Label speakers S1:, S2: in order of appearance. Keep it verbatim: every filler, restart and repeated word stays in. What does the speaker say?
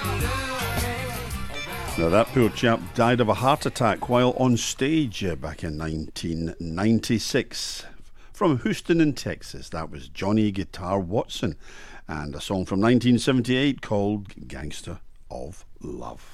S1: Now that poor chap died of a heart attack while on stage uh, back in nineteen ninety-six. From Houston in Texas, that was Johnny Guitar Watson, and a song from nineteen seventy-eight called Gangster of Love.